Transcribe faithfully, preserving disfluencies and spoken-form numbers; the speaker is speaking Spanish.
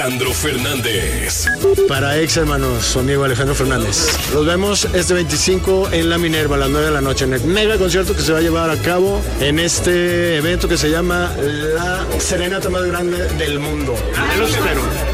Alejandro Fernández. Para ex hermanos, su amigo Alejandro Fernández. Los vemos este veinticinco en La Minerva a las nueve de la noche en el mega concierto que se va a llevar a cabo en este evento que se llama La Serenata Más Grande del Mundo. Los espero.